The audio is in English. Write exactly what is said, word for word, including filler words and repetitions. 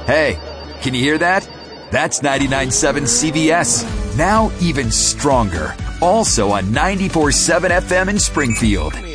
Hey, can you hear that? That's ninety-nine point seven C B S. Now even stronger. Also on ninety-four point seven F M in Springfield.